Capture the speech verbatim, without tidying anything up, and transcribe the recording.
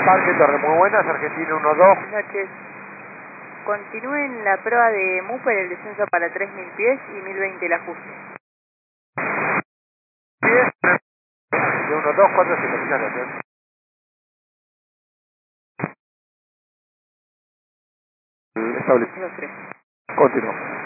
Parque Torre, muy buenas, Argentina uno dos. Buenas noches. Continúen la prueba de Mupper, el descenso para tres mil pies y mil veinte el ajuste. diez, de uno dos cuatro siete, muchas gracias. Establecido. Los tres. Continúo.